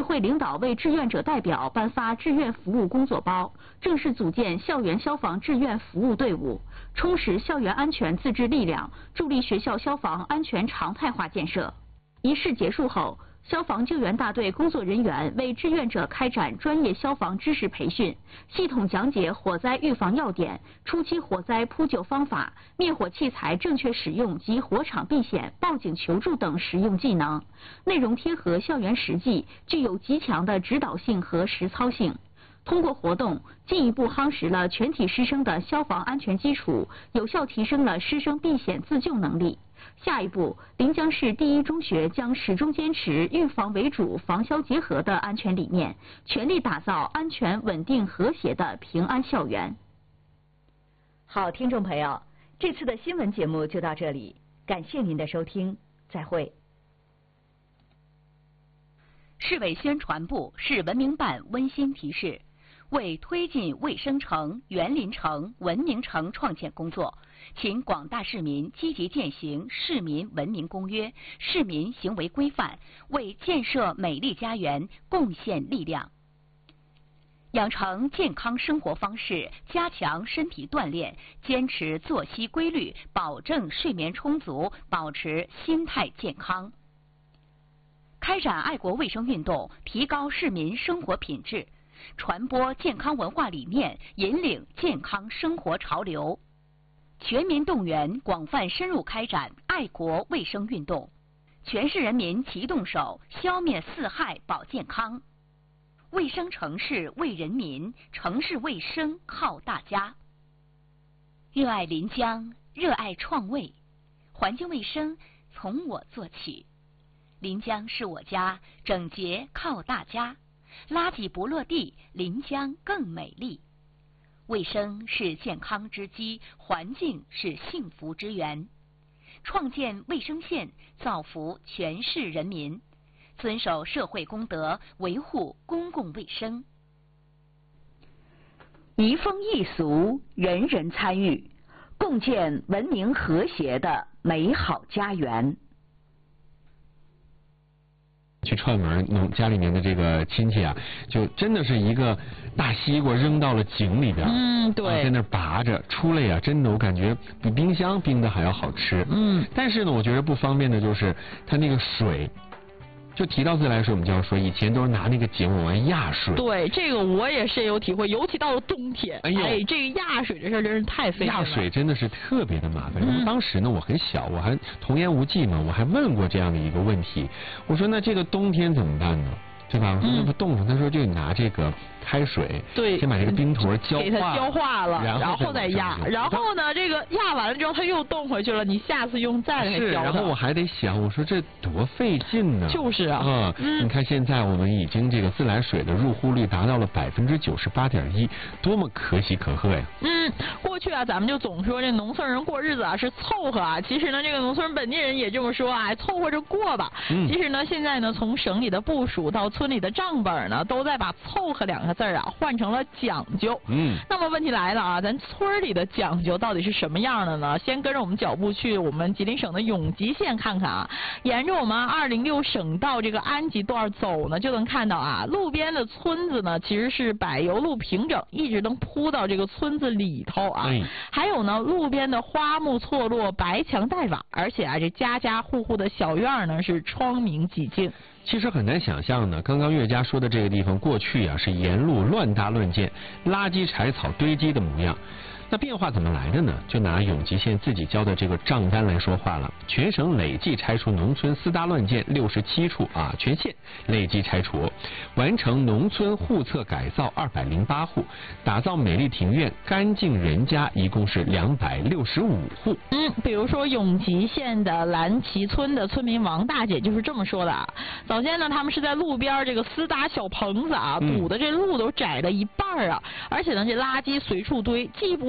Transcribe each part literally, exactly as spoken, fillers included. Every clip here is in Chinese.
会领导为志愿者代表颁发志愿服务工作包，正式组建校园消防志愿服务队伍，充实校园安全自治力量，助力学校消防安全常态化建设。仪式结束后，消防救援大队工作人员为志愿者开展专业消防知识培训，系统讲解火灾预防要点、初期火灾扑救方法、灭火器材正确使用及火场避险、报警求助等实用技能，内容贴合校园实际，具有极强的指导性和实操性。通过活动，进一步夯实了全体师生的消防安全基础，有效提升了师生避险自救能力。下一步，临江市第一中学将始终坚持预防为主、防消结合的安全理念，全力打造安全、稳定、和谐的平安校园。 好，听众朋友，这次的新闻节目就到这里，感谢您的收听，再会。 市委宣传部、市文明办温馨提示：为推进卫生城、园林城、文明城创建工作，请广大市民积极践行《市民文明公约》、市民行为规范，为建设美丽家园贡献力量。养成健康生活方式，加强身体锻炼，坚持作息规律，保证睡眠充足，保持心态健康。开展爱国卫生运动，提高市民生活品质，传播健康文化理念，引领健康生活潮流。全民动员，广泛深入开展爱国卫生运动，全市人民齐动手，消灭四害保健康。卫生城市为人民，城市卫生靠大家。热爱临江，热爱创卫，环境卫生从我做起。临江是我家，整洁靠大家。垃圾不落地，临江更美丽。卫生是健康之基，环境是幸福之源。创建卫生县，造福全市人民，遵守社会公德，维护公共卫生。 移风易俗，人人参与，共建文明和谐的美好家园。 去串门，农家里面的这个亲戚啊，就真的是一个大西瓜扔到了井里边， 嗯，对， 啊、在那拔着出来呀、啊，真的我感觉比冰箱冰的还要好吃。 嗯， 但是呢，我觉得不方便的就是它那个水。就提到自来水，我们就要说，以前都是拿那个井往外压水。 对，这个我也深有体会，尤其到了冬天，哎呦，哎这个压水这事儿真是太费劲了。 压水真的是特别的麻烦。 嗯、 当时呢，我很小，我还童言无忌嘛，我还问过这样的一个问题，我说那这个冬天怎么办呢？对吧？我说那不冻上，他说就拿这个开水， 对， 先把这个冰坨焦化， 给它焦化了， 然后再压，然后呢，这个压完了之后它又冻回去了，你下次用再来焦它。 然后我还得想，我说这多费劲呢。 就是啊， 嗯， 嗯你看现在我们已经这个自来水的入户率达到了百分之九十八点一，多么可喜可贺呀！ 嗯，过去啊，咱们就总说这农村人过日子啊是凑合啊，其实呢，这个农村本地人也这么说啊，凑合着过吧。 嗯， 其实呢，现在呢，从省里的部署到村里的账本呢，都在把凑合两个字啊换成了讲究。 嗯， 那么问题来了啊，咱村里的讲究到底是什么样的呢？先跟着我们脚步去我们吉林省的永吉县看看啊，沿着我们二零六省道这个安吉段走呢，就能看到啊，路边的村子呢其实是柏油路平整，一直能铺到这个村子里头啊。 哎、 还有呢，路边的花木错落，白墙带瓦，而且啊，这家家户户的小院呢是窗明几净。 其实很难想象呢，刚刚岳家说的这个地方，过去啊是沿路乱搭乱建，垃圾柴草堆积的模样。那变化怎么来的呢？就拿永吉县自己交的这个账单来说话了。全省累计拆除农村私搭乱建六十七处啊，全县累计拆除，完成农村户册改造二百零八户，打造美丽庭院、干净人家一共是两百六十五户。 嗯，比如说永吉县的蓝旗村的村民王大姐就是这么说的啊。早先呢，他们是在路边这个私搭小棚子啊，堵的这路都窄了一半啊，而且呢，这垃圾随处堆，既不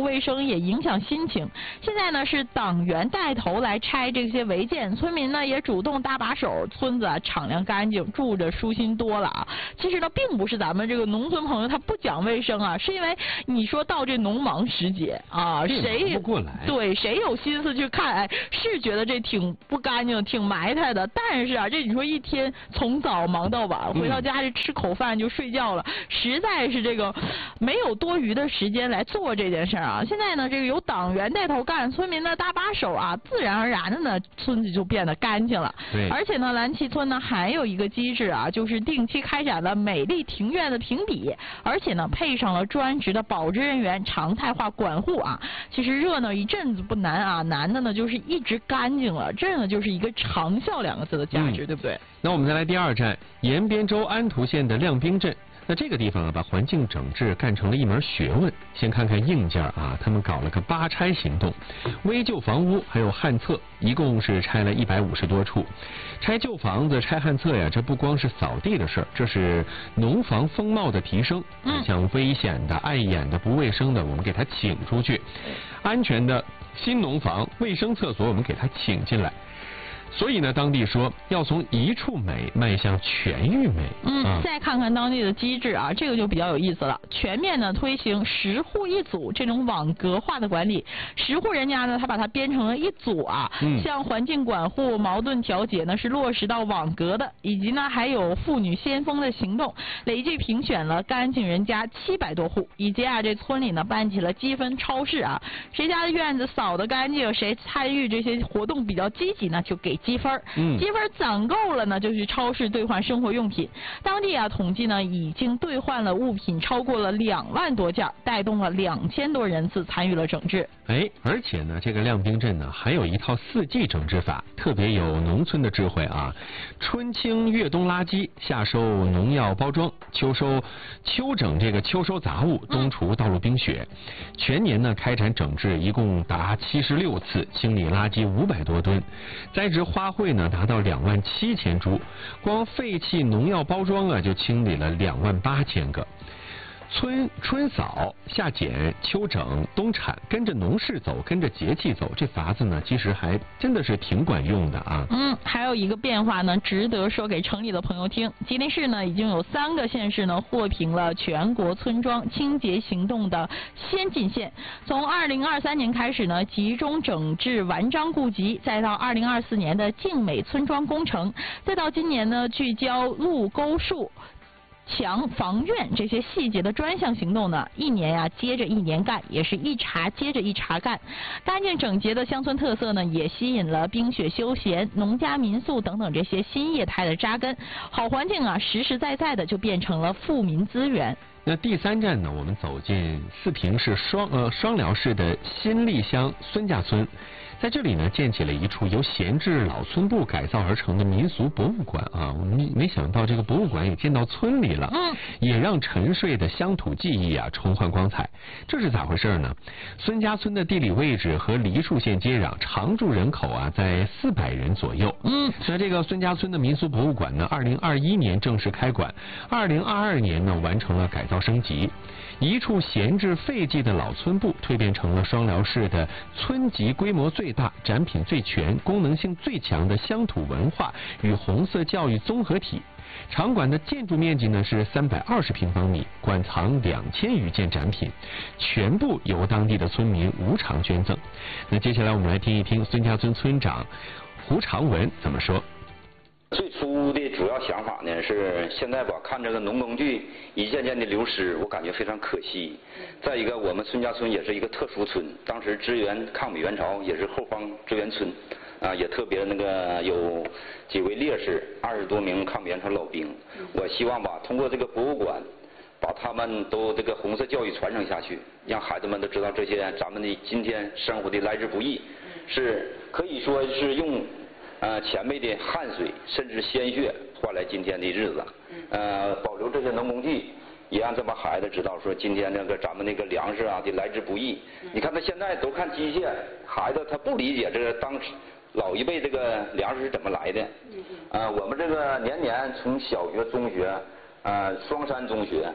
卫生，也影响心情。现在呢是党员带头来拆这些违建，村民呢也主动搭把手，村子啊敞亮干净，住着舒心多了啊。其实呢并不是咱们这个农村朋友他不讲卫生啊，是因为你说到这农忙时节啊，谁不过来对谁有心思去看？哎，是觉得这挺不干净，挺埋汰的。但是啊，这你说一天从早忙到晚，回到家就吃口饭就睡觉了，嗯、实在是这个没有多余的时间来做这件事儿啊。现在呢，这个由党员带头干，村民呢搭把手啊，自然而然的呢，村子就变得干净了。 对。 而且呢，蓝旗村呢还有一个机制啊，就是定期开展了美丽庭院的评比，而且呢配上了专职的保值人员常态化管护啊。其实热闹一阵子不难啊，难的呢就是一直干净了，这呢就是一个长效两个字的价值，嗯、对不对？ 那我们再来第二站，延边州安图县的亮滨镇。那这个地方啊，把环境整治干成了一门学问。先看看硬件啊，他们搞了个八拆行动，危旧房屋还有旱厕，一共是拆了一百五十多处。拆旧房子、拆旱厕呀，这不光是扫地的事儿，这是农房风貌的提升。嗯，像危险的、碍眼的、不卫生的，我们给它请出去；安全的新农房、卫生厕所，我们给它请进来。所以呢，当地说要从一处美迈向全域美。 嗯，啊、再看看当地的机制啊，这个就比较有意思了。全面呢推行十户一组这种网格化的管理，十户人家呢，他把它编成了一组啊。嗯。像环境管护、矛盾调解呢是落实到网格的，以及呢还有妇女先锋的行动，累计评选了干净人家七百多户，以及啊这村里呢办起了积分超市啊，谁家的院子扫得干净，谁参与这些活动比较积极呢，就给积分，嗯，积分攒够了呢，就去超市兑换生活用品。当地啊统计呢，已经兑换了物品超过了两万多件，带动了两千多人次参与了整治。 哎，而且呢，这个亮滨镇呢还有一套四季整治法，特别有农村的智慧啊。春清越冬垃圾，夏收农药包装，秋收秋整这个秋收杂物，冬除道路冰雪。全年呢开展整治一共达七十六次，清理垃圾五百多吨。栽植花卉呢达到两万七千株，光废弃农药包装啊就清理了两万八千个。春春扫、夏剪、秋整、冬铲，跟着农事走，跟着节气走，这法子呢其实还真的是挺管用的啊。 嗯，还有一个变化呢，值得说给城里的朋友听。吉林市呢已经有三个县市呢获评了全国村庄清洁行动的先进县。从二零二三年开始呢，集中整治顽瘴痼疾，再到二零二四年的静美村庄工程，再到今年呢聚焦路沟树、墙、房院这些细节的专项行动呢，一年呀、啊、接着一年干，也是一茬接着一茬干。干净整洁的乡村特色呢，也吸引了冰雪休闲、农家民宿等等这些新业态的扎根。好环境啊，实实在在的就变成了富民资源。 那第三站呢，我们走进四平市双呃双辽市的新立乡孙家村。在这里呢，建起了一处由闲置老村部改造而成的民俗博物馆啊！我们没想到这个博物馆也建到村里了，嗯，也让沉睡的乡土记忆啊重焕光彩。这是咋回事呢？孙家村的地理位置和梨树县接壤，常住人口啊在四百人左右。嗯，那这个孙家村的民俗博物馆呢，二零二一年正式开馆，二零二二年呢完成了改造升级。一处闲置废弃的老村部蜕变成了双辽市的村级规模最大、展品最全、功能性最强的乡土文化与红色教育综合体。场馆的建筑面积呢是三百二十平方米，馆藏两千余件展品，全部由当地的村民无偿捐赠。那接下来我们来听一听孙家村村长胡长文怎么说。 最初的主要想法呢是，现在吧看这个农工具一件件的流失，我感觉非常可惜。再一个，我们孙家村也是一个特殊村，当时支援抗美援朝，也是后方支援村，啊，也特别那个有几位烈士，二十多名抗美援朝老兵。我希望吧，通过这个博物馆，把他们都这个红色教育传承下去，让孩子们都知道这些咱们的今天生活的来之不易，是可以说是用。呃，前辈的汗水甚至鲜血换来今天的日子，呃，保留这些农工具，也让这帮孩子知道说今天那个咱们那个粮食啊的来之不易。你看他现在都看机械，孩子他不理解这个当时老一辈这个粮食是怎么来的。呃，我们这个年年从小学、中学，呃，双山中学，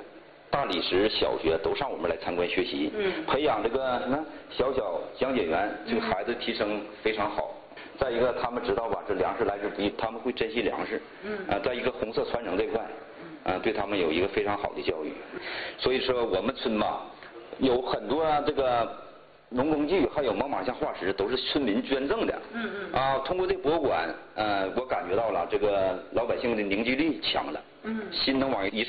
大理石小学都上我们来参观学习，嗯，培养这个什么小小讲解员，这个孩子提升非常好。再一个，他们知道吧，这粮食来之不易，他们会珍惜粮食。嗯。啊，在一个红色传承这块，嗯、啊，对他们有一个非常好的教育。所以说，我们村吧，有很多、啊、这个农工具，还有猛犸象化石，都是村民捐赠的。嗯嗯。啊，通过这博物馆，呃，我感觉到了这个老百姓的凝聚力强了。嗯。心能往一上。